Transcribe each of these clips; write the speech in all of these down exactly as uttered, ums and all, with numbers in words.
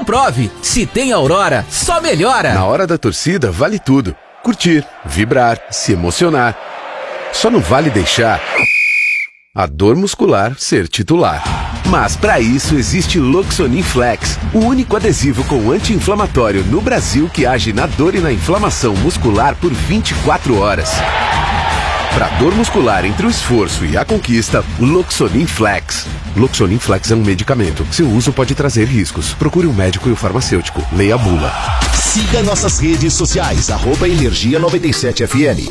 comprove. Se tem Aurora, só melhora. Na hora da torcida, vale tudo. Curtir, vibrar, se emocionar. Só não vale deixar a dor muscular ser titular. Mas para isso existe Loxonin Flex, o único adesivo com anti-inflamatório no Brasil que age na dor e na inflamação muscular por vinte e quatro horas. Para dor muscular entre o esforço e a conquista, Loxonin Flex. Loxonin Flex é um medicamento. Seu uso pode trazer riscos. Procure um médico e o farmacêutico. Leia a bula. Siga nossas redes sociais, arroba Energia noventa e sete F M.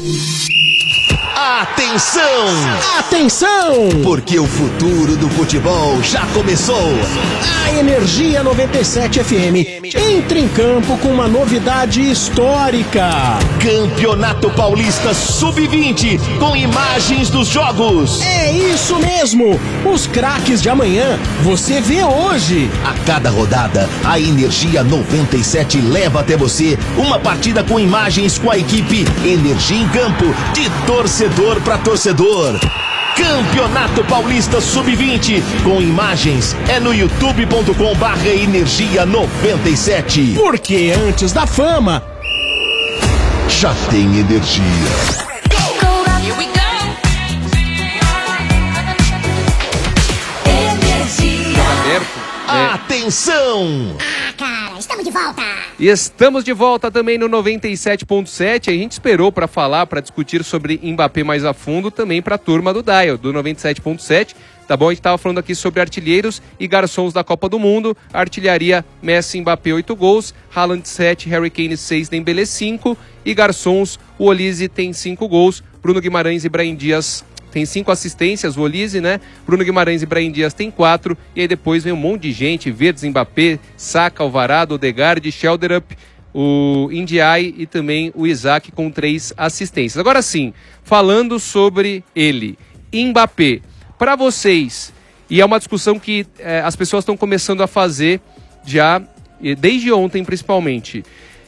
Atenção! Atenção! Porque o futuro do futebol já começou. A Energia noventa e sete F M entra em campo com uma novidade histórica. Campeonato Paulista sub vinte, com imagens dos jogos. É isso mesmo! Os craques de amanhã você vê hoje. A cada rodada, a Energia noventa e sete leva até você uma partida com imagens com a equipe Energia em Campo, de torcedor para torcedor. Campeonato Paulista sub vinte, com imagens, é no youtube ponto com barra energia noventa e sete. Porque antes da fama, já tem energia. Atenção! Ah, cara, estamos de volta! E estamos de volta também no noventa e sete ponto sete. A gente esperou para falar, para discutir sobre Mbappé mais a fundo, também para a turma do Dial, do noventa e sete ponto sete. Tá bom? A gente estava falando aqui sobre artilheiros e garçons da Copa do Mundo. Artilharia, Messi, Mbappé, oito gols. Haaland, sete. Harry Kane, seis. Dembélé, cinco. E garçons, o Olise tem cinco gols. Bruno Guimarães e Brahim Dias tem cinco assistências, o Olise, né? Bruno Guimarães e Brahim Dias tem quatro. E aí depois vem um monte de gente. Verdes, Mbappé, Saka, Alvarado, Odegaard, Shelderup, o Ndiaye e também o Isaac com três assistências. Agora sim, falando sobre ele, Mbappé. Para vocês, e é uma discussão que é, as pessoas estão começando a fazer já, desde ontem principalmente,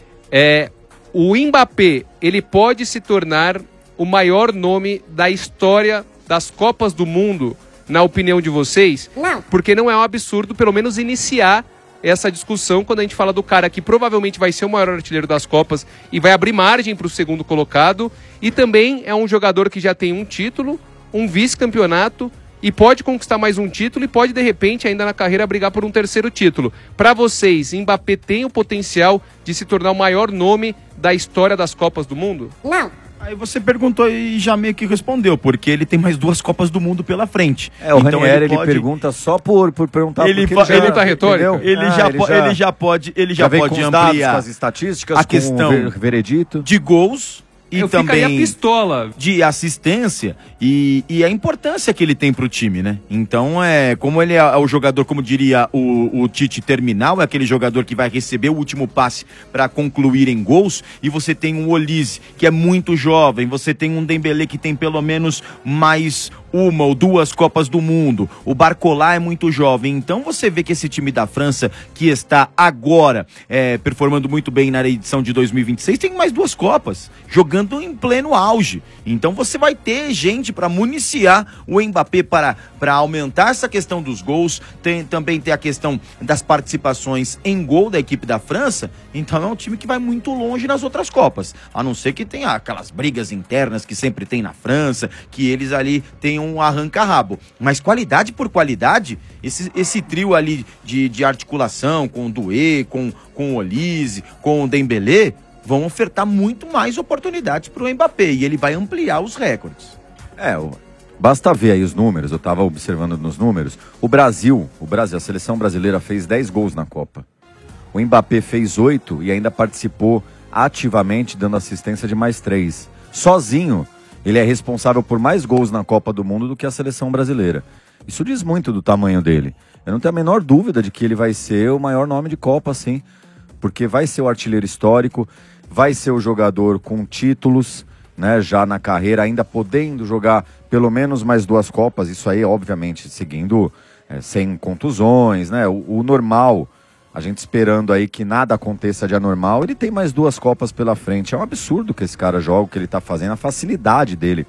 é, o Mbappé, ele pode se tornar o maior nome da história das Copas do Mundo, na opinião de vocês? Não. Porque não é um absurdo, pelo menos, iniciar essa discussão quando a gente fala do cara que provavelmente vai ser o maior artilheiro das Copas e vai abrir margem para o segundo colocado, e também é um jogador que já tem um título, um vice-campeonato, e pode conquistar mais um título e pode, de repente, ainda na carreira, brigar por um terceiro título. Para vocês, Mbappé tem o potencial de se tornar o maior nome da história das Copas do Mundo? Não. Aí você perguntou e já meio que respondeu, porque ele tem mais duas Copas do Mundo pela frente. É, o então Ranieri, ele, pode... ele pergunta só por, por perguntar. Ele, porque fa... ele, já... ele tá retórico? Ele, ah, já ele, po... já... ele já pode, ele já, já vem pode com os ampliar dados, com as estatísticas, a com questão o veredito de gols. E eu também ficaria pistola de assistência e, e a importância que ele tem pro time, né? Então, é como ele é o jogador, como diria o, o Tite, terminal, é aquele jogador que vai receber o último passe para concluir em gols, e você tem um Olise, que é muito jovem, você tem um Dembélé que tem pelo menos mais uma ou duas Copas do Mundo, o Barcola é muito jovem, então você vê que esse time da França, que está agora é, performando muito bem na edição de dois mil e vinte e seis, tem mais duas Copas, jogando em pleno auge. Então você vai ter gente para municiar o Mbappé para, para aumentar essa questão dos gols, tem, também tem a questão das participações em gol da equipe da França. Então é um time que vai muito longe nas outras Copas, a não ser que tenha aquelas brigas internas que sempre tem na França, que eles ali tenham um arranca-rabo, mas qualidade por qualidade, esse, esse trio ali de, de articulação com o Doué, com, com o Olise, com o Dembélé, vão ofertar muito mais oportunidades para o Mbappé, e ele vai ampliar os recordes. É, basta ver aí os números, eu estava observando nos números. O Brasil, o Brasil, a seleção brasileira fez dez gols na Copa. O Mbappé fez oito e ainda participou ativamente, dando assistência de mais três. Sozinho, ele é responsável por mais gols na Copa do Mundo do que a seleção brasileira. Isso diz muito do tamanho dele. Eu não tenho a menor dúvida de que ele vai ser o maior nome de Copa, sim, porque vai ser o artilheiro histórico, vai ser o jogador com títulos, né, já na carreira, ainda podendo jogar pelo menos mais duas Copas, isso aí, obviamente, seguindo é, sem contusões, né, o, o normal, a gente esperando aí que nada aconteça de anormal, ele tem mais duas Copas pela frente. É um absurdo que esse cara joga, o que ele tá fazendo, a facilidade dele.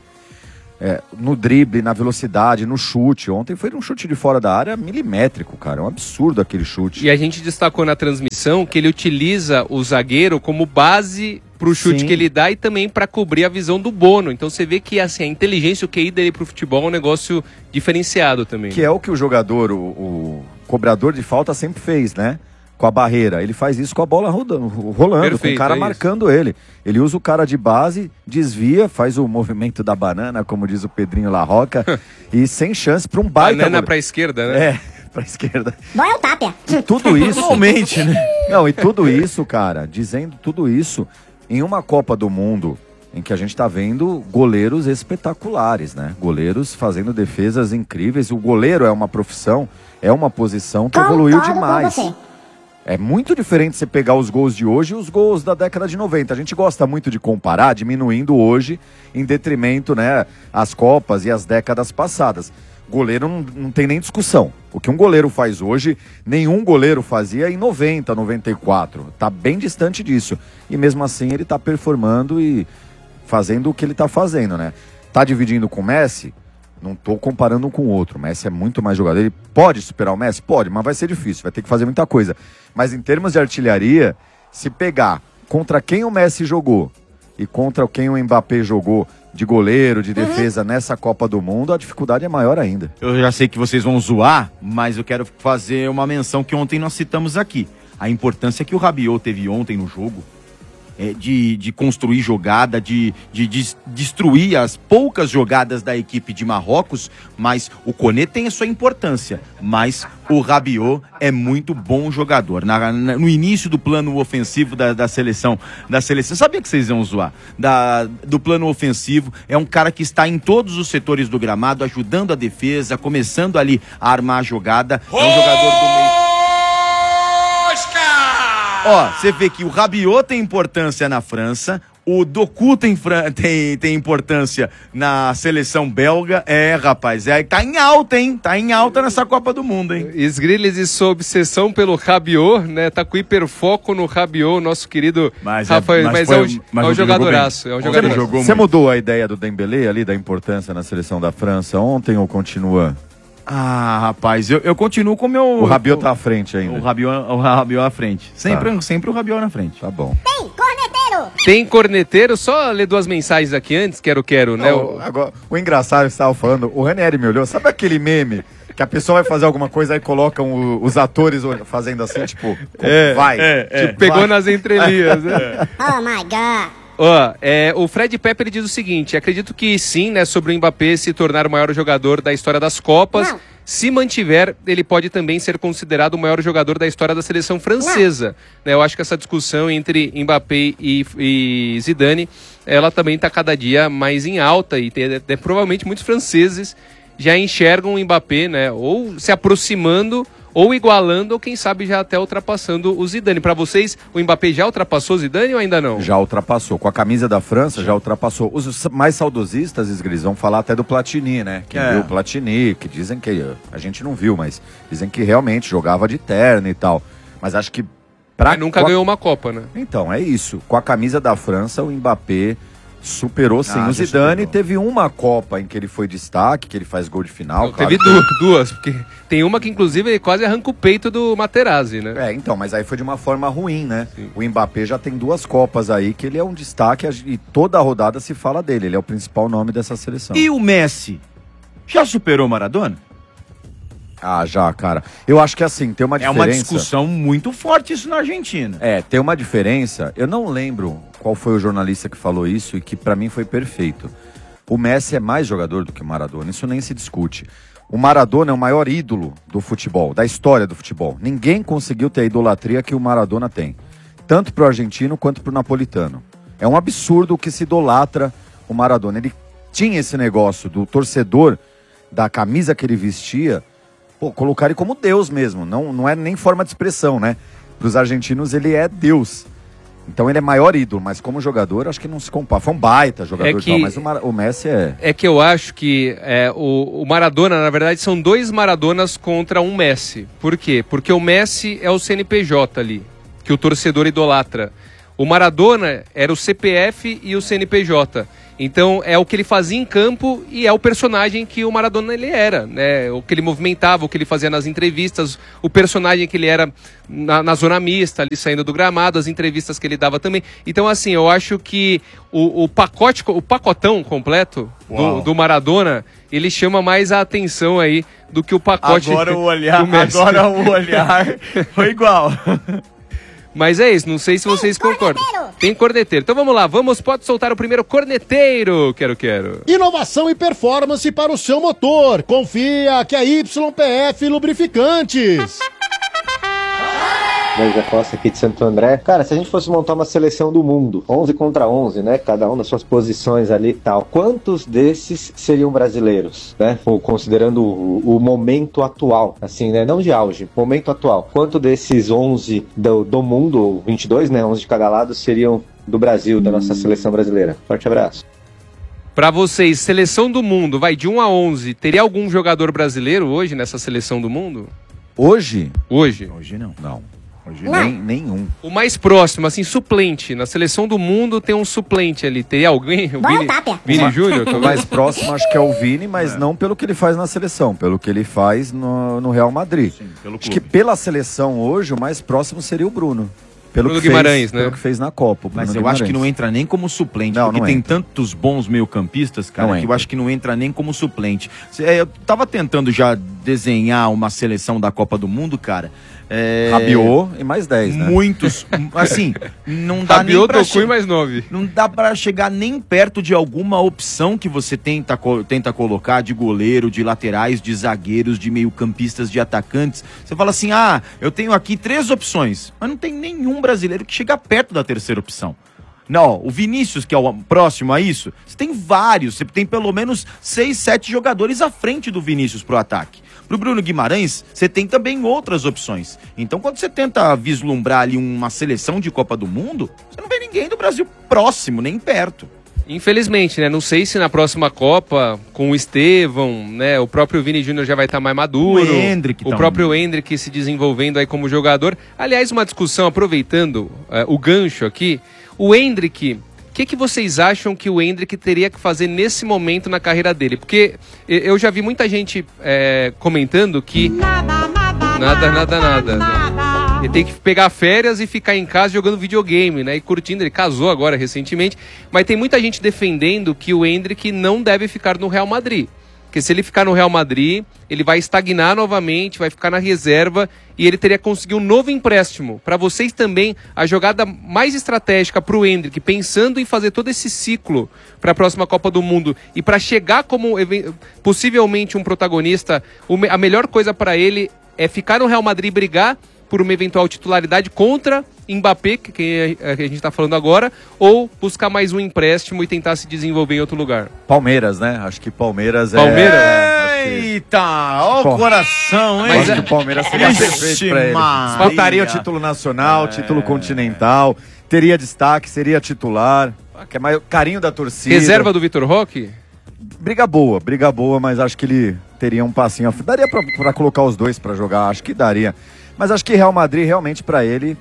É, no drible, na velocidade, no chute. Ontem foi um chute de fora da área milimétrico, cara. É um absurdo aquele chute. E a gente destacou na transmissão competição que ele utiliza o zagueiro como base pro chute Sim. que ele dá e também para cobrir a visão do Bono. Então você vê que assim, a inteligência, o Q I dele pro futebol é um negócio diferenciado também. Que é o que o jogador, o, o cobrador de falta sempre fez, né? Com a barreira. Ele faz isso com a bola rodando, rolando, Perfeito, com o cara é marcando ele. Ele usa o cara de base, desvia, faz o movimento da banana, como diz o Pedrinho Larroca, e sem chance para um baita... Banana goleiro. pra esquerda, né? É, pra esquerda. Bom é o Tapia. E tudo isso... Normalmente, né? Não, e tudo isso, cara, dizendo tudo isso em uma Copa do Mundo em que a gente tá vendo goleiros espetaculares, né? Goleiros fazendo defesas incríveis. O goleiro é uma profissão, é uma posição que evoluiu Concordo com demais. você. É muito diferente você pegar os gols de hoje e os gols da década de noventa. A gente gosta muito de comparar, diminuindo hoje em detrimento, né, as Copas e as décadas passadas. Goleiro não, não tem nem discussão. O que um goleiro faz hoje, nenhum goleiro fazia em noventa, noventa e quatro. Tá bem distante disso. E mesmo assim ele tá performando e fazendo o que ele tá fazendo, né? Tá dividindo com o Messi? Não tô comparando um com o outro. O Messi é muito mais jogador. Ele pode superar o Messi? Pode, mas vai ser difícil. Vai ter que fazer muita coisa. Mas em termos de artilharia, se pegar contra quem o Messi jogou e contra quem o Mbappé jogou de goleiro, de defesa nessa Copa do Mundo, a dificuldade é maior ainda. Eu já sei que vocês vão zoar, mas eu quero fazer uma menção que ontem nós citamos aqui. A importância que o Rabiot teve ontem no jogo. É, de, de construir jogada, de, de, de destruir as poucas jogadas da equipe de Marrocos, mas o Koné tem a sua importância, mas o Rabiot é muito bom jogador. Na, na, no início do plano ofensivo da, da seleção, da seleção, sabia que vocês iam zoar? Da, do plano ofensivo, é um cara que está em todos os setores do gramado, ajudando a defesa, começando ali a armar a jogada, é um jogador do meio. Ó, você vê que o Rabiot tem importância na França, o Doku tem, tem, tem importância na seleção belga. É, rapaz, é, tá em alta, hein? Tá em alta nessa Copa do Mundo, hein? Esgrilles e sua obsessão pelo Rabiot, né? Tá com hiperfoco no Rabiot, nosso querido mas é, Rafael. mas Mas, foi, é um, mas é um jogadoraço. É um jogadoraço. Jogou Você muito. mudou a ideia do Dembélé ali, da importância na seleção da França ontem ou continua? Ah, rapaz, eu, eu continuo com o meu... O Rabiot tá à frente ainda. O Rabiot, o Rabiot à frente. Sempre, tá. sempre o Rabiot na frente. Tá bom. Tem corneteiro. Tem corneteiro, só ler duas mensagens aqui antes, quero, quero, né? Não, o... Agora, o engraçado que você estava falando, o Ranieri me olhou, sabe aquele meme que a pessoa vai fazer alguma coisa e colocam o, os atores fazendo assim, tipo, é, vai. É, é. Tipo, pegou vai. nas entrelinhas, né? Oh my God. Ó, é, o Fred Pepper diz o seguinte: acredito que sim, né, sobre o Mbappé se tornar o maior jogador da história das Copas. Não. Se mantiver, ele pode também ser considerado o maior jogador da história da seleção francesa. Né, eu acho que essa discussão entre Mbappé e, e Zidane, ela também está cada dia mais em alta e tem, é, provavelmente muitos franceses já enxergam o Mbappé, né, ou se aproximando ou igualando, ou quem sabe já até ultrapassando o Zidane. Para vocês, o Mbappé já ultrapassou o Zidane ou ainda não? Já ultrapassou. Com a camisa da França, já ultrapassou. Os mais saudosistas, Esgris, vão falar até do Platini, né? Quem É. viu o Platini, que dizem que... A gente não viu, mas dizem que realmente jogava de terno e tal. Mas acho que... Pra... Mas nunca com a- ganhou uma Copa, né? Então, é isso. Com a camisa da França, o Mbappé superou sim. Ah, o já Zidane superou. teve uma Copa em que ele foi destaque, que ele faz gol de final. Não, claro teve que- duas, duas, porque tem uma que inclusive ele quase arranca o peito do Materazzi, né? É, então, mas aí foi de uma forma ruim, né? O Mbappé já tem duas Copas aí, que ele é um destaque e toda a rodada se fala dele. Ele é o principal nome dessa seleção. E o Messi? Já superou o Maradona? Ah, já, cara. Eu acho que assim, tem uma É diferença... uma discussão muito forte isso na Argentina. É, tem uma diferença. Eu não lembro qual foi o jornalista que falou isso e que pra mim foi perfeito. O Messi é mais jogador do que o Maradona, isso nem se discute. O Maradona é o maior ídolo do futebol, da história do futebol. Ninguém conseguiu ter a idolatria que o Maradona tem. Tanto pro argentino quanto pro napolitano. É um absurdo o que se idolatra o Maradona. Ele tinha esse negócio do torcedor, da camisa que ele vestia, pô, colocar ele como Deus mesmo. Não, não é nem forma de expressão, né? Para os argentinos ele é Deus. Então ele é maior ídolo, mas como jogador acho que não se compara. Foi um baita jogador, É e que- tal, mas o, Mar- o Messi é... É que eu acho que é, o, o Maradona, na verdade, são dois Maradonas contra um Messi. Por quê? Porque o Messi é o C N P J ali, que o torcedor idolatra. O Maradona era o C P F e o C N P J. Então é o que ele fazia em campo e é o personagem que o Maradona ele era, né? O que ele movimentava, o que ele fazia nas entrevistas, o personagem que ele era na, na zona mista, ali saindo do gramado, as entrevistas que ele dava também. Então assim, eu acho que o, o pacote, o pacotão completo do, do Maradona, ele chama mais a atenção aí do que o pacote agora o olhar, do Messi. Agora o olhar foi igual. Mas é isso, não sei se vocês concordam. Tem corneteiro. Então vamos lá, vamos, pode soltar o primeiro corneteiro. Quero, quero. Inovação e performance para o seu motor. Confia que é Y P F Lubrificantes. José Costa aqui de Santo André. Cara, se a gente fosse montar uma seleção do mundo, onze contra onze, né? Cada um nas suas posições ali e tal. Quantos desses seriam brasileiros, né? Ou considerando o, o momento atual, assim, né? Não de auge, momento atual. Quanto desses onze do, do mundo, ou vinte e dois, né? onze de cada lado, seriam do Brasil, da nossa seleção brasileira? Forte abraço. Pra vocês, seleção do mundo, vai de um a onze, teria algum jogador brasileiro hoje nessa seleção do mundo? Hoje? Hoje. Hoje não. Não. Hoje nem, nenhum. O mais próximo, assim, suplente. Na seleção do mundo tem um suplente ali. Teria alguém? O Bora, Vini, Tapia. Vini Júnior? O mais próximo acho que é o Vini, mas é. não pelo que ele faz na seleção, pelo que ele faz no, no Real Madrid. Sim, pelo acho clube. que pela seleção hoje, o mais próximo seria o Bruno. Pelo Bruno que Guimarães, fez, né? Pelo que fez na Copa. o Mas Bruno eu Guimarães. acho que não entra nem como suplente, Não, porque não tem entra. tantos bons meio-campistas, cara, Não que eu entra. acho que não entra nem como suplente. Cê- é, Eu tava tentando já desenhar uma seleção da Copa do Mundo, cara. É... Rabiot e mais dez, né? Muitos, assim, não dá nem Rabiot, pra Tocou e che- mais nove. Não dá pra chegar nem perto de alguma opção que você tenta, co- tenta colocar de goleiro, de laterais, de zagueiros, de meio-campistas, de atacantes. Você fala assim, ah, eu tenho aqui três opções, mas não tem nenhum brasileiro que chega perto da terceira opção. Não, o Vinícius, que é o próximo a isso, você tem vários, você tem pelo menos seis, sete jogadores à frente do Vinícius pro ataque. Pro Bruno Guimarães, você tem também outras opções. Então, quando você tenta vislumbrar ali uma seleção de Copa do Mundo, você não vê ninguém do Brasil próximo, nem perto. Infelizmente, né? Não sei se na próxima Copa, com o Estevão, né? O próprio Vini Júnior já vai estar mais maduro. O Endrick O tá próprio um- Endrick se desenvolvendo aí como jogador. Aliás, uma discussão, aproveitando eh, o gancho aqui. O Endrick, o que, que vocês acham que o Endrick teria que fazer nesse momento na carreira dele? Porque eh, eu já vi muita gente eh, comentando que... Nada, nada, nada. Ele tem que pegar férias e ficar em casa jogando videogame, né? E curtindo. Ele casou agora recentemente. Mas tem muita gente defendendo que o Endrick não deve ficar no Real Madrid. Porque se ele ficar no Real Madrid, ele vai estagnar novamente, vai ficar na reserva e ele teria que conseguir um novo empréstimo. Para vocês também, a jogada mais estratégica para o Endrick, pensando em fazer todo esse ciclo para a próxima Copa do Mundo e para chegar como even- possivelmente um protagonista, o me- a melhor coisa para ele é ficar no Real Madrid e brigar por uma eventual titularidade contra Mbappé, que que a gente está falando agora, ou buscar mais um empréstimo e tentar se desenvolver em outro lugar. Palmeiras, né? Acho que Palmeiras Palmeiras? é... acho que- Eita, ó o Pô. coração, hein? Acho que o Palmeiras seria Ixi, perfeito pra ele. Maria. Faltaria o título nacional, título continental, teria destaque, seria titular, que é mais carinho da torcida. Reserva do Vitor Roque? Briga boa, briga boa, mas acho que ele teria um passinho à frente. Daria pra, pra colocar os dois pra jogar, acho que daria. Mas acho que Real Madrid realmente pra ele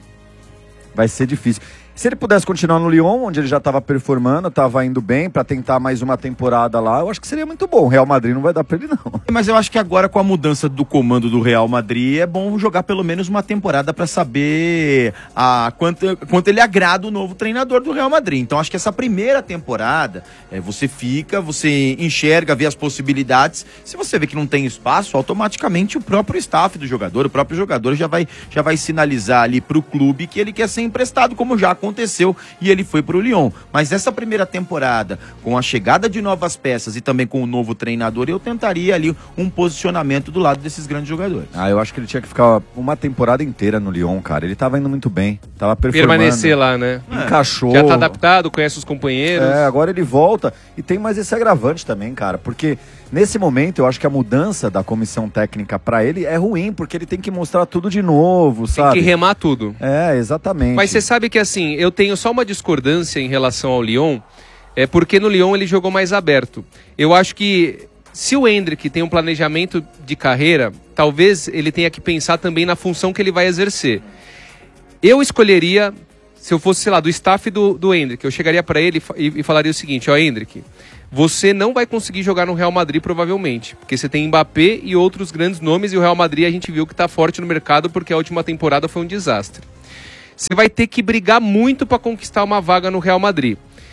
vai ser difícil. Se ele pudesse continuar no Lyon, onde ele já estava performando, estava indo bem para tentar mais uma temporada lá, eu acho que seria muito bom. O Real Madrid não vai dar para ele não. Mas eu acho que agora com a mudança do comando do Real Madrid é bom jogar pelo menos uma temporada para saber a quanto, quanto ele agrada o novo treinador do Real Madrid. Então acho que essa primeira temporada é, você fica, você enxerga, vê as possibilidades. Se você vê que não tem espaço, automaticamente o próprio staff do jogador, o próprio jogador já vai, já vai sinalizar ali pro clube que ele quer ser emprestado, como já aconteceu. aconteceu e ele foi pro Lyon. Mas essa primeira temporada, com a chegada de novas peças e também com o novo treinador, eu tentaria ali um posicionamento do lado desses grandes jogadores. Ah, eu acho que ele tinha que ficar uma temporada inteira no Lyon, cara. Ele tava indo muito bem, tava performando. Permanecer lá, né? Encaixou. Já tá adaptado, conhece os companheiros. É, agora ele volta e tem mais esse agravante também, cara, porque nesse momento eu acho que a mudança da comissão técnica pra ele é ruim, porque ele tem que mostrar tudo de novo, sabe? Tem que remar tudo. É, exatamente. Mas você sabe que assim, eu tenho só uma discordância em relação ao Lyon, é porque no Lyon ele jogou mais aberto. Eu acho que se o Endrick tem um planejamento de carreira, talvez ele tenha que pensar também na função que ele vai exercer. Eu escolheria se eu fosse, sei lá, do staff do, do Endrick, eu chegaria para ele e, e falaria o seguinte, ó, Endrick, você não vai conseguir jogar no Real Madrid provavelmente, porque você tem Mbappé e outros grandes nomes, e o Real Madrid a gente viu que tá forte no mercado porque a última temporada foi um desastre. Você vai ter que brigar muito para conquistar uma vaga no Real Madrid.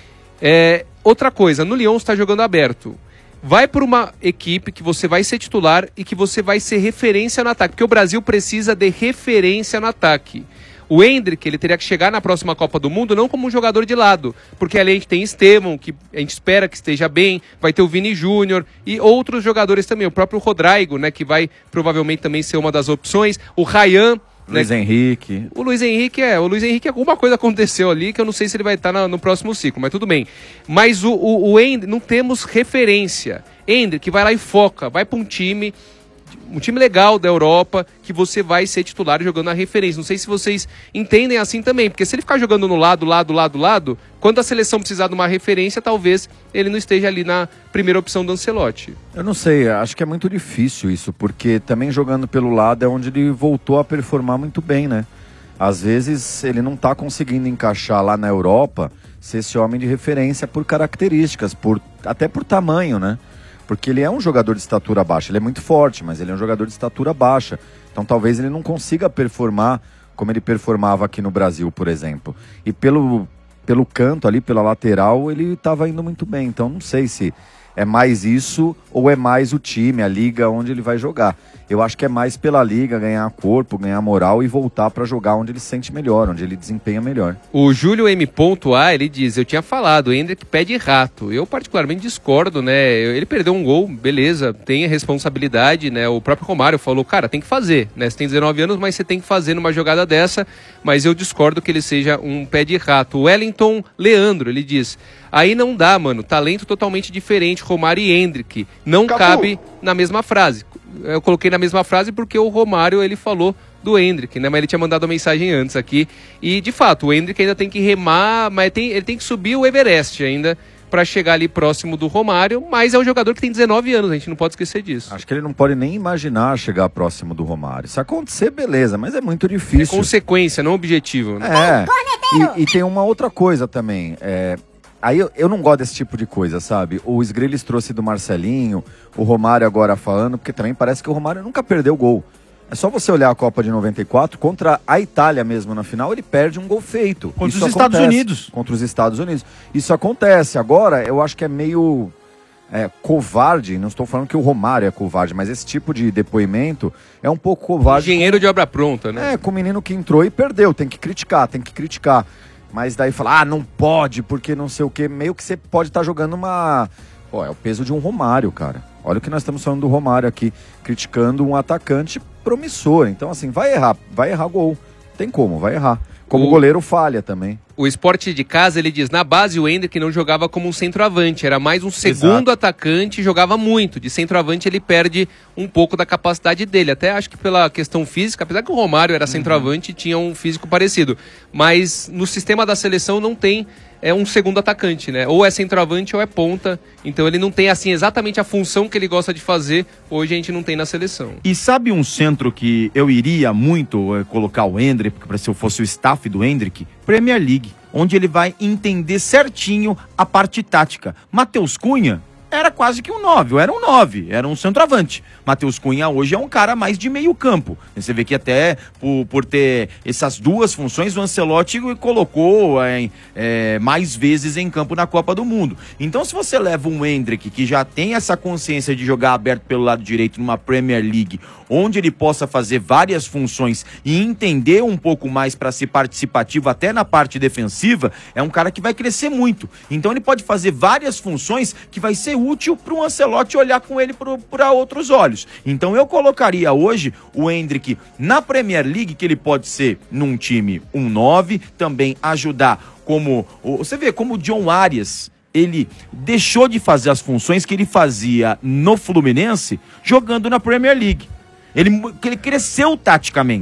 É, outra coisa, no Lyon você está jogando aberto. Vai por uma equipe que você vai ser titular e que você vai ser referência no ataque, porque o Brasil precisa de referência no ataque. O Endrick, ele teria que chegar na próxima Copa do Mundo não como um jogador de lado, porque ali a gente tem Estevão, que a gente espera que esteja bem, vai ter o Vini Júnior e outros jogadores também, o próprio Rodrigo, né, que vai provavelmente também ser uma das opções, o Ryan, Luiz né? Henrique. O Luiz Henrique é, o Luiz Henrique alguma coisa aconteceu ali que eu não sei se ele vai estar na, no próximo ciclo, mas tudo bem. Mas o, o, o Endrick, não temos referência. Endrick vai lá e foca, vai para um time, um time legal da Europa, que você vai ser titular jogando a referência. Não sei se vocês entendem assim também, porque se ele ficar jogando no lado, lado, lado, lado, quando a seleção precisar de uma referência, talvez ele não esteja ali na primeira opção do Ancelotti. Eu não sei, acho que é muito difícil isso, porque também jogando pelo lado é onde ele voltou a performar muito bem, né? Às vezes ele não tá conseguindo encaixar lá na Europa, ser esse homem de referência por características, por, até por tamanho, né? Porque ele é um jogador de estatura baixa, ele é muito forte, mas ele é um jogador de estatura baixa. Então talvez ele não consiga performar como ele performava aqui no Brasil, por exemplo. E pelo, pelo canto ali, pela lateral, ele estava indo muito bem. Então não sei se é mais isso ou é mais o time, a liga onde ele vai jogar. Eu acho que é mais pela liga, ganhar corpo, ganhar moral e voltar para jogar onde ele se sente melhor, onde ele desempenha melhor. O Júlio M. A, ele diz, eu tinha falado, o Endrick pede rato. Eu particularmente discordo, né? Ele perdeu um gol, beleza, tem a responsabilidade, né? O próprio Romário falou, cara, tem que fazer, né? Você tem dezenove anos, mas você tem que fazer numa jogada dessa, mas eu discordo que ele seja um pé de rato. O Wellington Leandro, ele diz, aí não dá, mano, talento totalmente diferente, Romário e Endrick, não Capu. cabe na mesma frase. Eu coloquei na mesma frase porque o Romário, ele falou do Endrick, né? Mas ele tinha mandado uma mensagem antes aqui. E, de fato, o Endrick ainda tem que remar, mas tem, ele tem que subir o Everest ainda para chegar ali próximo do Romário. Mas é um jogador que tem dezenove anos, a gente não pode esquecer disso. Acho que ele não pode nem imaginar chegar próximo do Romário. Se acontecer, beleza, mas é muito difícil. É consequência, não objetivo, né? É, e, e tem uma outra coisa também, é... Aí eu, eu não gosto desse tipo de coisa, sabe? O Sgrillis trouxe do Marcelinho, o Romário agora falando, porque também parece que o Romário nunca perdeu gol. É só você olhar a Copa de noventa e quatro, contra a Itália mesmo na final, ele perde um gol feito. Contra Isso os Estados acontece. Unidos. Contra os Estados Unidos. Isso acontece. Agora, eu acho que é meio é, covarde, não estou falando que o Romário é covarde, mas esse tipo de depoimento é um pouco covarde. Engenheiro de obra pronta, né? É, com o menino que entrou e perdeu, tem que criticar, tem que criticar. Mas daí falar, ah, não pode, porque não sei o quê. Meio que você pode estar tá jogando uma... Pô, é o peso de um Romário, cara. Olha o que nós estamos falando do Romário aqui, criticando um atacante promissor. Então, assim, vai errar, vai errar gol. Tem como, vai errar. Como o goleiro falha também. O Esporte de Casa, ele diz, na base o Endrick não jogava como um centroavante, era mais um segundo Exato. atacante, jogava muito. De centroavante ele perde um pouco da capacidade dele, até acho que pela questão física, apesar que o Romário era centroavante e tinha um físico parecido. Mas no sistema da seleção não tem é, um segundo atacante, né? Ou é centroavante ou é ponta, então ele não tem assim exatamente a função que ele gosta de fazer, hoje a gente não tem na seleção. E sabe um centro que eu iria muito é, colocar o Endrick, porque se eu fosse o staff do Endrick? Premier League, onde ele vai entender certinho a parte tática. Matheus Cunha era quase que um nove, era um nove, era um centroavante. Matheus Cunha hoje é um cara mais de meio campo. Você vê que até por, por ter essas duas funções, o Ancelotti colocou é, é, mais vezes em campo na Copa do Mundo. Então se você leva um Endrick que já tem essa consciência de jogar aberto pelo lado direito numa Premier League, onde ele possa fazer várias funções e entender um pouco mais para ser participativo até na parte defensiva, é um cara que vai crescer muito. Então ele pode fazer várias funções que vai ser útil para o Ancelotti olhar com ele para outros olhos. Então eu colocaria hoje o Endrick na Premier League, que ele pode ser num time um nove, também ajudar como... Você vê como o John Arias, ele deixou de fazer as funções que ele fazia no Fluminense jogando na Premier League. Ele, ele cresceu taticamente.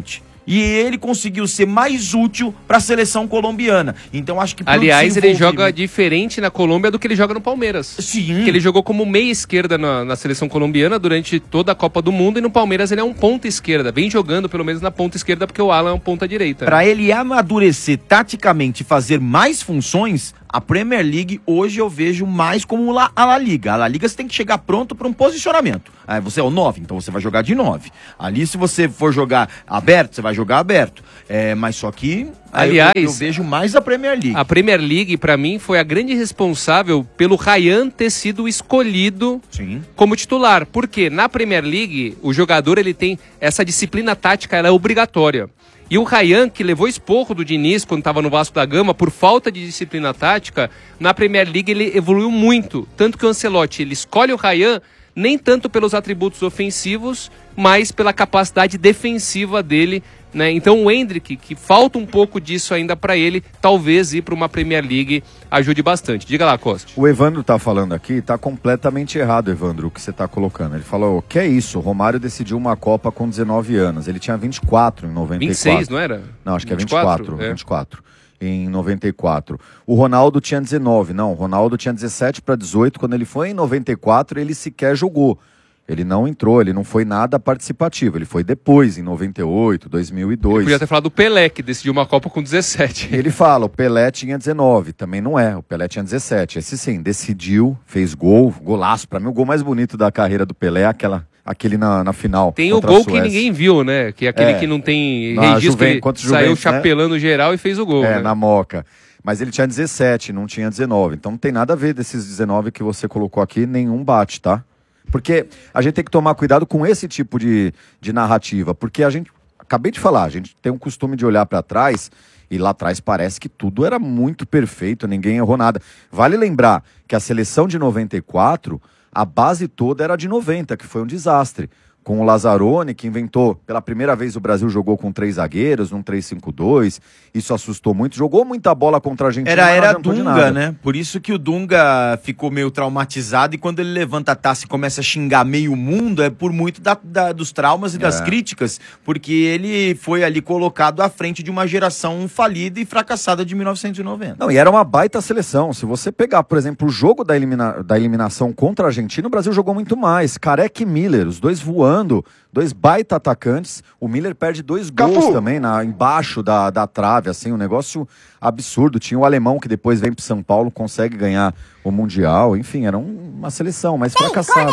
E ele conseguiu ser mais útil para a seleção colombiana. Então acho que... Aliás, ele joga diferente na Colômbia do que ele joga no Palmeiras. Sim. Porque ele jogou como meia esquerda na, na seleção colombiana durante toda a Copa do Mundo, e no Palmeiras ele é um ponta esquerda. Vem jogando pelo menos na ponta esquerda, porque o Alan é um ponta direita. Para ele amadurecer taticamente e fazer mais funções, a Premier League hoje eu vejo mais como a La Liga. A La Liga você tem que chegar pronto para um posicionamento. Aí você é o nove, então você vai jogar de nove. Ali, se você for jogar aberto, você vai jogar aberto. É, mas só que Aliás, eu, eu vejo mais a Premier League. A Premier League, para mim, foi a grande responsável pelo Ryan ter sido escolhido Sim. como titular. Porque na Premier League, o jogador ele tem essa disciplina tática, ela é obrigatória. E o Ryan, que levou esporro do Diniz quando estava no Vasco da Gama por falta de disciplina tática, na Premier League ele evoluiu muito. Tanto que o Ancelotti ele escolhe o Ryan nem tanto pelos atributos ofensivos, mas pela capacidade defensiva dele, né? Então o Endrick, que falta um pouco disso ainda para ele, talvez ir para uma Premier League ajude bastante. Diga lá, Costa. O Evandro tá falando aqui, tá completamente errado, Evandro, o que você tá colocando. Ele falou, que é isso, o Romário decidiu uma Copa com dezenove anos, ele tinha vinte e quatro em noventa e quatro. vinte e seis, não era? Não, acho que vinte e quatro, é vinte e quatro, é. vinte e quatro. Em noventa e quatro. O Ronaldo tinha dezenove, não, o Ronaldo tinha dezessete para dezoito, quando ele foi em noventa e quatro, ele sequer jogou. Ele não entrou, ele não foi nada participativo, ele foi depois, em noventa e oito, dois mil e dois. Ele podia ter falado do Pelé, que decidiu uma Copa com dezessete. E ele fala, o Pelé tinha dezenove, também não é, o Pelé tinha dezessete. Esse sim, decidiu, fez gol, golaço. Pra mim o gol mais bonito da carreira do Pelé é aquela, aquele na, na final. Tem o gol que ninguém viu, né? Que é aquele é, que não tem na registro, Juven, que ele saiu Juventus, chapelando, né? Geral e fez o gol. É, né? na Moca. Mas ele tinha dezessete, não tinha dezenove. Então não tem nada a ver desses dezenove que você colocou aqui, nenhum bate, tá? Porque a gente tem que tomar cuidado com esse tipo de, de narrativa, porque a gente, acabei de falar, a gente tem um costume de olhar para trás e lá atrás parece que tudo era muito perfeito, ninguém errou nada. Vale lembrar que a seleção de noventa e quatro, a base toda era de noventa, que foi um desastre. Com o Lazzaroni, que inventou, pela primeira vez o Brasil jogou com três zagueiros, num três cinco dois, isso assustou muito, jogou muita bola contra a Argentina. Era, era Dunga, né? Por isso que o Dunga ficou meio traumatizado, e quando ele levanta a taça e começa a xingar meio mundo, é por muito da, da, dos traumas e das É. críticas, porque ele foi ali colocado à frente de uma geração falida e fracassada de mil novecentos e noventa. Não, e era uma baita seleção. Se você pegar, por exemplo, o jogo da, elimina... da eliminação contra a Argentina, o Brasil jogou muito mais. Careca e Miller, os dois voando, dois baita atacantes. O Miller perde dois gols Capu. também na... embaixo da, da trave, assim, um negócio absurdo. Tinha o alemão que depois vem pro São Paulo, consegue ganhar o Mundial. Enfim, era um- uma seleção mais fracassada.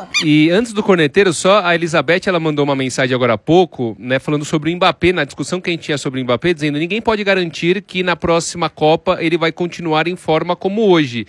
E antes do corneteiro, só a Elizabeth, ela mandou uma mensagem agora há pouco, né, falando sobre o Mbappé, na discussão que a gente tinha sobre o Mbappé, dizendo: ninguém pode garantir que na próxima Copa ele vai continuar em forma como hoje.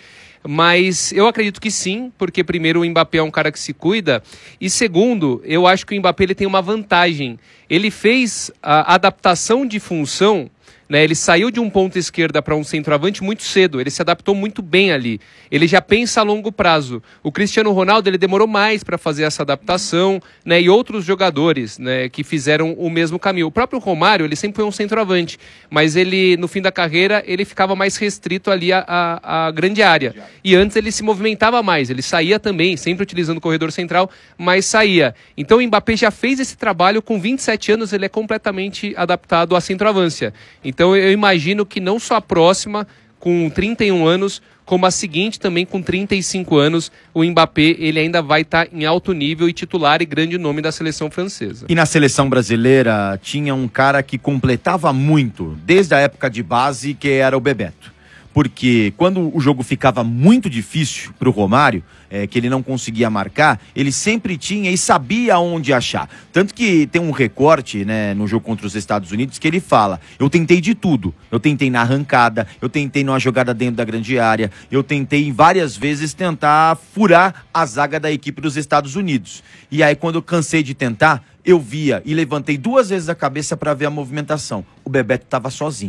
Mas eu acredito que sim, porque primeiro o Mbappé é um cara que se cuida, e segundo, eu acho que o Mbappé ele tem uma vantagem. Ele fez a adaptação de função, né, ele saiu de um ponta esquerda para um centroavante muito cedo, ele se adaptou muito bem ali. Ele já pensa a longo prazo. O Cristiano Ronaldo ele demorou mais para fazer essa adaptação, né, e outros jogadores, né, que fizeram o mesmo caminho. O próprio Romário, ele sempre foi um centroavante, mas ele, no fim da carreira, ele ficava mais restrito ali à, à, à grande área. E antes ele se movimentava mais, ele saía também, sempre utilizando o corredor central, mas saía. Então o Mbappé já fez esse trabalho, com vinte e sete anos ele é completamente adaptado à centroavância. Então eu imagino que não só a próxima, com trinta e um anos, como a seguinte também com trinta e cinco anos, o Mbappé ele ainda vai estar em alto nível e titular e grande nome da seleção francesa. E na seleção brasileira tinha um cara que completava muito, desde a época de base, que era o Bebeto. Porque quando o jogo ficava muito difícil para o Romário, é, que ele não conseguia marcar, ele sempre tinha e sabia onde achar. Tanto que tem um recorte, né, no jogo contra os Estados Unidos, que ele fala: eu tentei de tudo. Eu tentei na arrancada, eu tentei numa jogada dentro da grande área, eu tentei várias vezes tentar furar a zaga da equipe dos Estados Unidos. E aí quando eu cansei de tentar, eu via e levantei duas vezes a cabeça para ver a movimentação. O Bebeto estava sozinho.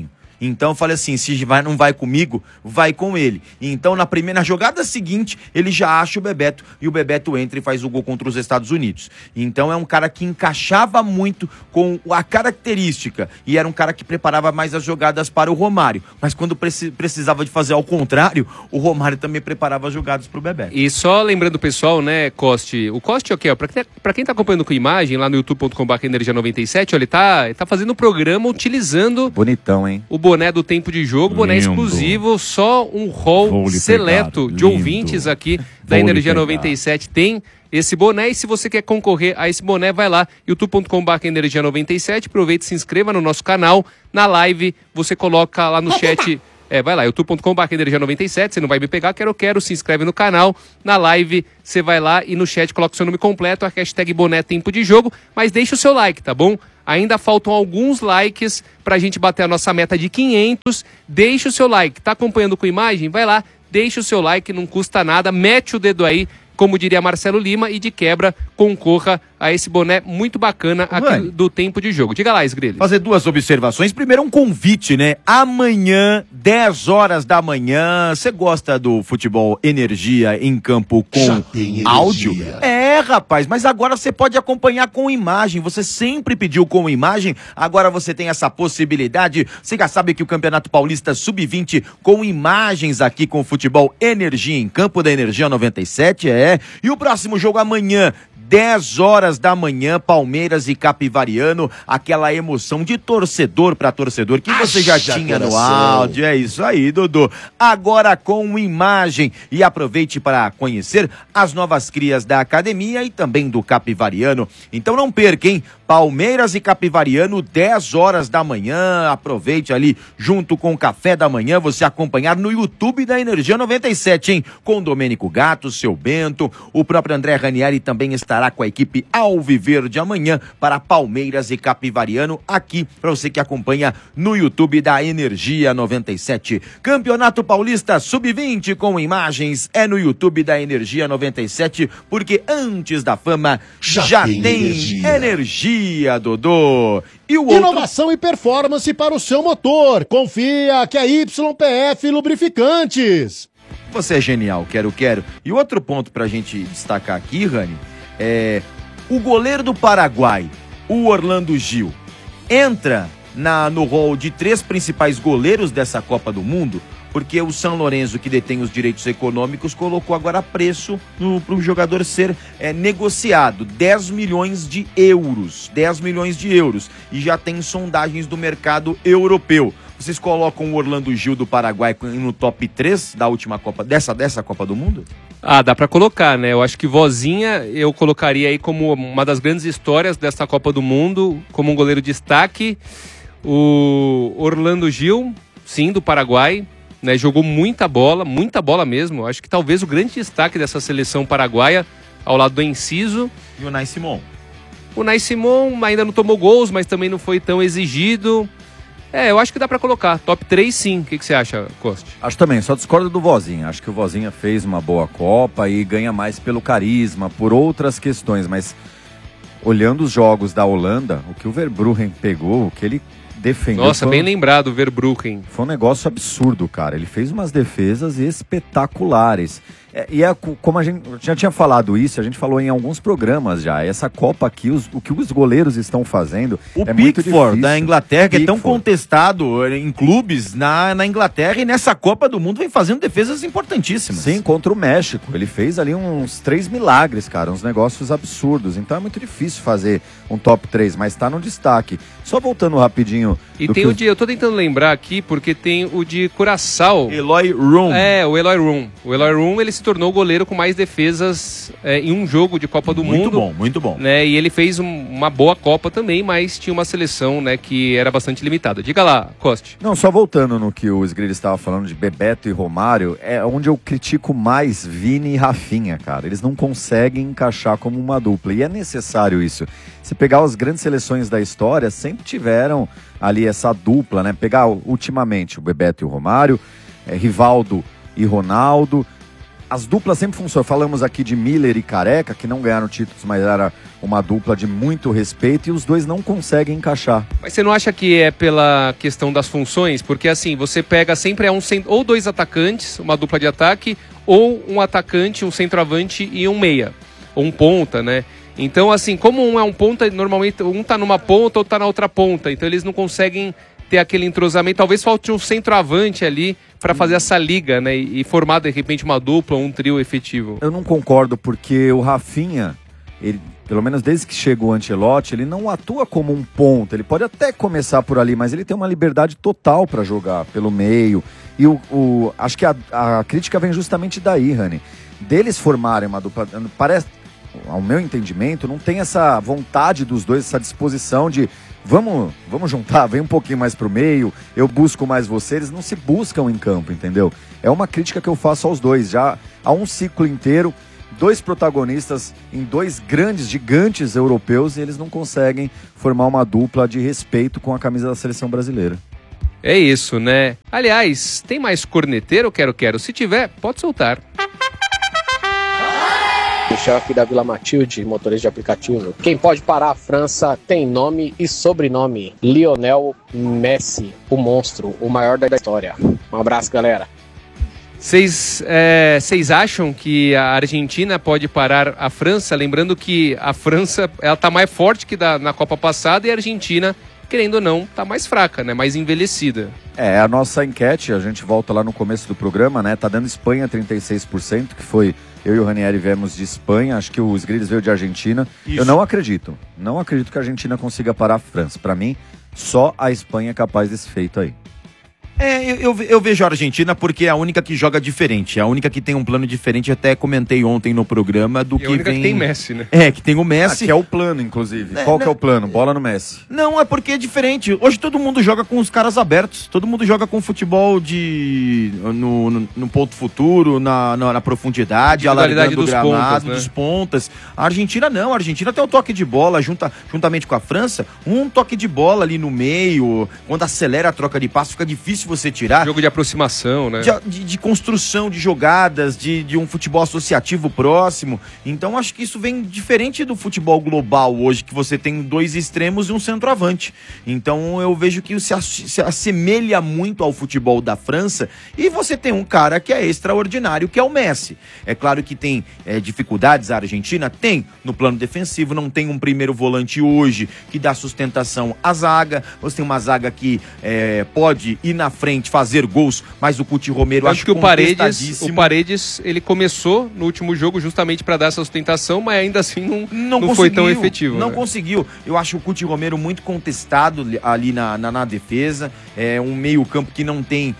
Então eu falei assim, se vai, não vai comigo, vai com ele. Então na primeira jogada seguinte, ele já acha o Bebeto e o Bebeto entra e faz o gol contra os Estados Unidos. Então é um cara que encaixava muito com a característica e era um cara que preparava mais as jogadas para o Romário. Mas quando precisava de fazer ao contrário, o Romário também preparava as jogadas para o Bebeto. E só lembrando o pessoal, né, Coste, o Coste é o quê? Pra, pra quem tá acompanhando com imagem, lá no youtube ponto com barra energia noventa e sete, olha, ele tá, ele tá fazendo um programa utilizando... Bonitão, hein? O boné do Tempo de Jogo, boné Lindo. exclusivo, só um hall seleto de Lindo. ouvintes aqui da Vou Energia lhe pegar. noventa e sete tem esse boné, e se você quer concorrer a esse boné, vai lá, youtube ponto com barra energia noventa e sete, aproveita e se inscreva no nosso canal, na live, você coloca lá no chat... É, vai lá, youtube ponto com barra energia noventa e sete, você não vai me pegar, quero, quero, se inscreve no canal, na live, você vai lá e no chat coloca o seu nome completo, a hashtag boné Tempo de Jogo, mas deixa o seu like, tá bom? Ainda faltam alguns likes pra gente bater a nossa meta de quinhentos, deixa o seu like, tá acompanhando com imagem? Vai lá, deixa o seu like, não custa nada, mete o dedo aí, como diria Marcelo Lima, e de quebra concorra a esse boné muito bacana aqui Mano, do Tempo de Jogo. Diga lá, Esgrelha. Fazer duas observações. Primeiro, um convite, né? Amanhã, dez horas da manhã, você gosta do futebol Energia em campo com áudio? É, rapaz, mas agora você pode acompanhar com imagem. Você sempre pediu com imagem, agora você tem essa possibilidade. Você já sabe que o Campeonato Paulista sub vinte com imagens aqui com o futebol Energia em campo da Energia noventa e sete, é. E o próximo jogo amanhã, dez horas da manhã, Palmeiras e Capivariano, aquela emoção de torcedor para torcedor que você já Acha tinha no coração. áudio. É isso aí, Dodô. Agora com imagem. E aproveite para conhecer as novas crias da academia e também do Capivariano. Então não perca, hein? Palmeiras e Capivariano, dez horas da manhã. Aproveite ali junto com o café da manhã, você acompanhar no YouTube da Energia noventa e sete, hein? Com Domênico Gato, seu Bento, o próprio André Ranieri também estará com a equipe Alviverde amanhã para Palmeiras e Capivariano, aqui para você que acompanha no YouTube da Energia noventa e sete. Campeonato Paulista sub vinte com imagens é no YouTube da Energia noventa e sete, porque antes da fama já, Já tem, tem energia. energia. Dodô. E o outro... Inovação e performance para o seu motor. Confia que é Y P F Lubrificantes. Você é genial, quero, quero. E outro ponto pra gente destacar aqui, Rani, é o goleiro do Paraguai, o Orlando Gil, entra na, no rol de três principais goleiros dessa Copa do Mundo, porque o São Lourenço, que detém os direitos econômicos, colocou agora preço para o jogador ser é, negociado, dez milhões de euros, dez milhões de euros, e já tem sondagens do mercado europeu. Vocês colocam o Orlando Gil do Paraguai no top três da última Copa, dessa, dessa Copa do Mundo? Ah, dá pra colocar, né? Eu acho que Vozinha eu colocaria aí como uma das grandes histórias dessa Copa do Mundo, como um goleiro de destaque. O Orlando Gil, sim, do Paraguai, né? Jogou muita bola, muita bola mesmo. Eu acho que talvez o grande destaque dessa seleção paraguaia, ao lado do Enciso. E o Nai Simon? O Nai Simon ainda não tomou gols, mas também não foi tão exigido. É, eu acho que dá pra colocar. Top três, sim. O que, que você acha, Costa? Acho também, só discordo do Vozinha. Acho que o Vozinha fez uma boa Copa e ganha mais pelo carisma, por outras questões. Mas olhando os jogos da Holanda, o que o Verbruggen pegou, o que ele defendeu... Nossa, foi... bem lembrado o Verbruggen. Foi um negócio absurdo, cara. Ele fez umas defesas espetaculares. É, e é como a gente já tinha falado isso, a gente falou em alguns programas já. Essa Copa aqui, os, o que os goleiros estão fazendo o é muito Pickford difícil. da Inglaterra, que Pickford. é tão contestado em clubes na, na Inglaterra, e nessa Copa do Mundo vem fazendo defesas importantíssimas. Sim, contra o México. Ele fez ali uns três milagres, cara, uns negócios absurdos. Então é muito difícil fazer um top três, mas tá no destaque. Só voltando rapidinho... E tem o de... Eu tô tentando lembrar aqui, porque tem o de Curaçao. Eloy Room. É, o Eloy Room. O Eloy Room, ele se tornou o goleiro com mais defesas é, em um jogo de Copa do muito Mundo. Muito bom, muito bom. Né, e ele fez um, uma boa Copa também, mas tinha uma seleção, né, que era bastante limitada. Diga lá, Coste. Não, só voltando no que o Esgrelha estava falando de Bebeto e Romário, é onde eu critico mais Vini e Rafinha, cara. Eles não conseguem encaixar como uma dupla, e é necessário isso. Se pegar as grandes seleções da história, sempre tiveram ali essa dupla, né? Pegar ultimamente o Bebeto e o Romário, é, Rivaldo e Ronaldo. as duplas sempre funcionam. Falamos aqui de Miller e Careca, que não ganharam títulos, mas era uma dupla de muito respeito, e os dois não conseguem encaixar. Mas você não acha que é pela questão das funções? Porque assim, você pega sempre é um cent... ou dois atacantes, uma dupla de ataque, ou um atacante, um centroavante e um meia, ou um ponta, né? Então, assim, como um é um ponta, normalmente um tá numa ponta ou tá na outra ponta, então eles não conseguem ter aquele entrosamento. Talvez falte um centroavante ali para fazer essa liga, né? E, e formar, de repente, uma dupla, um trio efetivo. Eu não concordo, porque o Rafinha, ele, pelo menos desde que chegou o Ancelotti, ele não atua como um ponta. Ele pode até começar por ali, mas ele tem uma liberdade total para jogar pelo meio. E o, o acho que a, a crítica vem justamente daí, Rani. Deles formarem uma dupla, parece, ao meu entendimento, não tem essa vontade dos dois, essa disposição de vamos, vamos juntar, vem um pouquinho mais pro meio, eu busco mais você. Eles não se buscam em campo, entendeu? É uma crítica que eu faço aos dois. Já há um ciclo inteiro, dois protagonistas em dois grandes, gigantes europeus, e eles não conseguem formar uma dupla de respeito com a camisa da seleção brasileira. É isso, né? Aliás, tem mais corneteiro, quero, quero. Se tiver, pode soltar. Michel aqui da Vila Matilde, motorista de aplicativo. Quem pode parar a França tem nome e sobrenome: Lionel Messi, o monstro, o maior da história. Um abraço, galera. Vocês é, acham que a Argentina pode parar a França? Lembrando que a França ela tá mais forte que da, na Copa passada, e a Argentina, querendo ou não, tá mais fraca, né? Mais envelhecida. É, a nossa enquete, a gente volta lá no começo do programa, né? Tá dando Espanha trinta e seis por cento, que foi... Eu e o Ranieri viemos de Espanha, acho que o Sgrills veio de Argentina. Isso. Eu não acredito. Não acredito que a Argentina consiga parar a França. Para mim, só a Espanha é capaz desse feito aí. É, eu, eu, eu vejo a Argentina porque é a única que joga diferente, a única que tem um plano diferente. Até comentei ontem no programa do e que a única vem... que tem Messi, né? É, que tem o Messi. Ah, que é o plano, inclusive. É, Qual não... que é o plano? Bola no Messi. Não, é porque é diferente. Hoje todo mundo joga com os caras abertos. Todo mundo joga com futebol de no, no, no ponto futuro, na, na, na profundidade, alargando o gramado, pontas, né? Dos pontas. A Argentina não. A Argentina tem o toque de bola junta, juntamente com a França. Um toque de bola ali no meio. Quando acelera a troca de passo, fica difícil você tirar. Jogo de aproximação, né? De, de, de construção de jogadas, de, de um futebol associativo próximo. Então acho que isso vem diferente do futebol global hoje, que você tem dois extremos e um centroavante. Então eu vejo que se, se assemelha muito ao futebol da França, e você tem um cara que é extraordinário, que é o Messi. É claro que tem é, dificuldades a Argentina, tem no plano defensivo, não tem um primeiro volante hoje que dá sustentação à zaga. Você tem uma zaga que é, pode ir na frente, fazer gols, mas o Cuti Romero acho acho que o Paredes, o Paredes, ele começou no último jogo justamente para dar essa sustentação, mas ainda assim não, não, não foi tão efetivo. Não né? conseguiu. Eu acho o Cuti Romero muito contestado ali na, na, na defesa, é um meio campo que não tem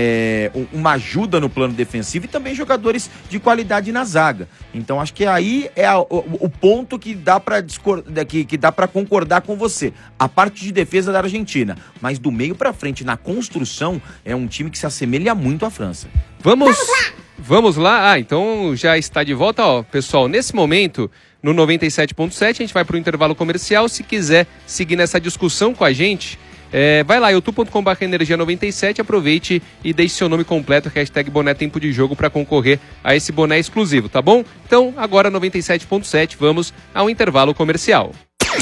é, uma ajuda no plano defensivo, e também jogadores de qualidade na zaga. Então acho que aí é a, o, o ponto que dá para que, que dá para concordar com você. A parte de defesa da Argentina, mas do meio para frente, na construção, é um time que se assemelha muito à França. Vamos, vamos lá! Vamos lá? Ah, então já está de volta, ó. Pessoal, nesse momento, no noventa e sete ponto sete, a gente vai para o intervalo comercial. Se quiser seguir nessa discussão com a gente, é, vai lá, youtube ponto com barra energia noventa e sete, aproveite e deixe seu nome completo, hashtag boné tempo de jogo, para concorrer a esse boné exclusivo, tá bom? Então, agora noventa e sete ponto sete, vamos ao intervalo comercial.